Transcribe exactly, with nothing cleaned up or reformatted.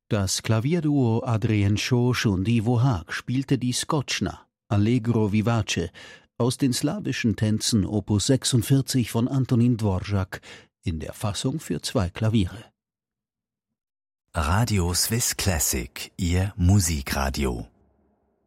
Das Klavierduo Adrien Schosch und Ivo Haag spielte die Skotschna, Allegro vivace, aus den slawischen Tänzen Opus sechsundvierzig von Antonin Dvorak in der Fassung für zwei Klaviere. Radio Swiss Classic, Ihr Musikradio.